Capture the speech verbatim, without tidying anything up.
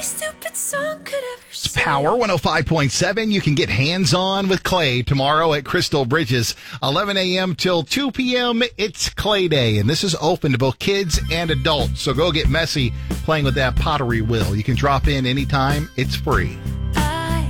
stupid song could ever It's Power one oh five point seven. You can get hands-on with clay tomorrow at Crystal Bridges. eleven a.m. till two p.m. It's Clay Day, and this is open to both kids and adults. So go get messy playing with that pottery wheel. You can drop in anytime. It's free.